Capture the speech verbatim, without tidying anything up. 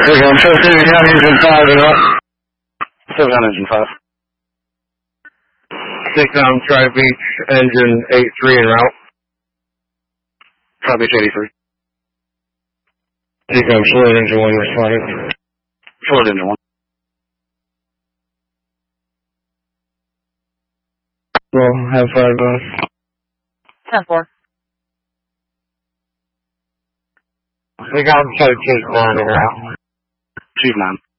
Recon fifty, County Engine five and up. seven on Engine five. Six-Down, Tri-Beach, Engine eight three en route. Tri-Beach eighty-three. Decom, Fluid Engine one responding. Fluid Engine one. Well, have five, boss. ten four. Decom, Tri-Beach one en route. Chief nine.